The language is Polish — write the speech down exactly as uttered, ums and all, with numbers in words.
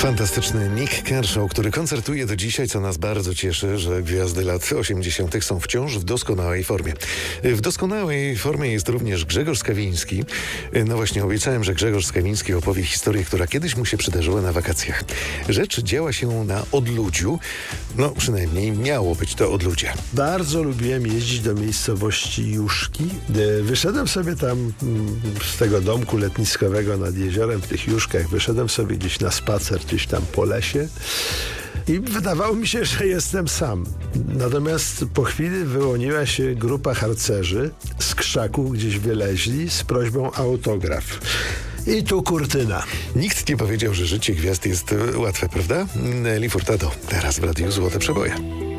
Fantastyczny Nick Kershaw, który koncertuje do dzisiaj, co nas bardzo cieszy, że gwiazdy lat osiemdziesiątych są wciąż w doskonałej formie. W doskonałej formie jest również Grzegorz Skawiński. No właśnie, obiecałem, że Grzegorz Skawiński opowie historię, która kiedyś mu się przydarzyła na wakacjach. Rzecz działa się na odludziu, no przynajmniej miało być to odludzie. Bardzo lubiłem jeździć do miejscowości Juszki. Wyszedłem sobie tam z tego domku letniskowego nad jeziorem w tych Juszkach, wyszedłem sobie gdzieś na spacer, gdzieś tam po lesie i wydawało mi się, że jestem sam. Natomiast po chwili wyłoniła się grupa harcerzy, z krzaków gdzieś wyleźli z prośbą o autograf. I tu kurtyna. Nikt nie powiedział, że życie gwiazd jest łatwe, prawda? Nelly Furtado, teraz w Radiu Złote Przeboje.